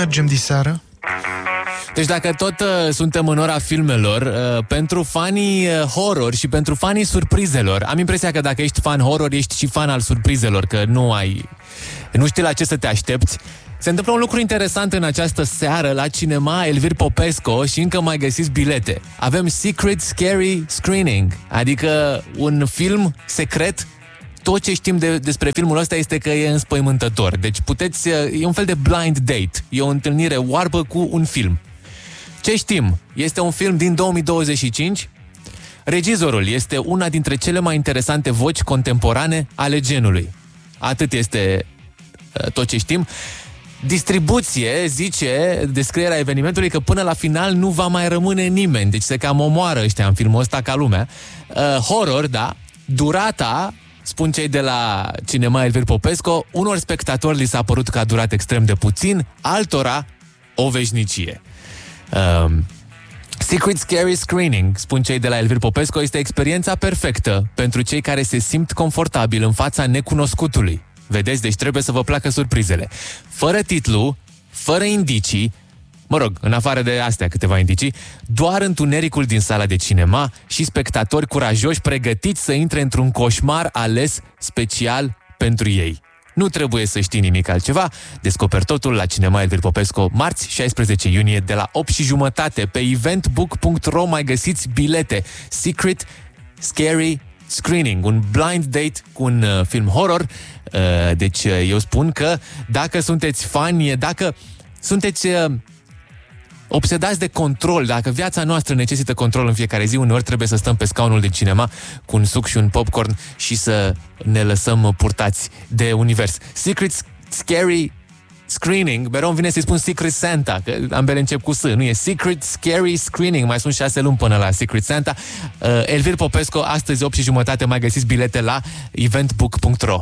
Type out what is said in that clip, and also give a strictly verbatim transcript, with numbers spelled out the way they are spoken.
mergem diseară? Deci dacă tot uh, suntem în ora filmelor, uh, pentru fanii uh, horror și pentru fanii surprizelor, am impresia că dacă ești fan horror, ești și fan al surprizelor, că nu ai, nu știi la ce să te aștepți. Se întâmplă un lucru interesant în această seară la cinema Elvir Popesco și încă mai găsiți bilete. Avem Secret Scary Screening, adică un film secret. Tot ce știm de, despre filmul ăsta este că e înspăimântător. Deci puteți, e un fel de blind date. E o întâlnire oarbă cu un film. Ce știm? Este un film din două mii douăzeci și cinci. Regizorul este una dintre cele mai interesante voci contemporane ale genului. Atât este uh, tot ce știm. Distribuție, zice descrierea evenimentului, că până la final nu va mai rămâne nimeni. Deci se cam omoară ăștia în filmul ăsta ca lumea. Uh, horror, da. Durata, spun cei de la cinema Elvir Popesco, unor spectatori li s-a părut că a durat extrem de puțin, altora o veșnicie. Um, Secret Scary Screening, spun cei de la Elvir Popesco, este experiența perfectă pentru cei care se simt confortabil în fața necunoscutului. Vedeți? Deci trebuie să vă placă surprizele. Fără titlu, fără indicii, mă rog, în afară de astea câteva indicii, doar întunericul din sala de cinema și spectatori curajoși pregătiți să intre într-un coșmar ales special pentru ei. Nu trebuie să știi nimic altceva. Descoperi totul la cinema Elvir Popesco, marți, șaisprezece iunie, de la opt și jumătate. Pe eventbook punct ro mai găsiți bilete. Secret Scary Screening, un blind date cu un uh, film horror. Uh, deci uh, eu spun că dacă sunteți fani, dacă sunteți uh, obsedați de control, dacă viața noastră necesită control în fiecare zi, uneori trebuie să stăm pe scaunul de cinema cu un suc și un popcorn și să ne lăsăm purtați de univers. Secret Scary Screening, mereu îmi vine să-i spun Secret Santa, că ambele încep cu S, nu e Secret Scary Screening, mai sunt șase luni până la Secret Santa. uh, Elvir Popesco, astăzi opt și jumătate, mai găsiți bilete la eventbook punct ro.